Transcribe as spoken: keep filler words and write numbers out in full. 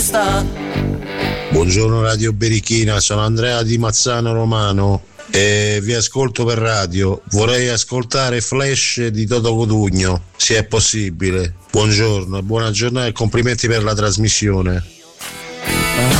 sta. Buongiorno Radio Berichina, sono Andrea di Mazzano Romano e vi ascolto per radio. Vorrei ascoltare Flash di Toto Cotugno, se è possibile. Buongiorno e buona giornata e complimenti per la trasmissione.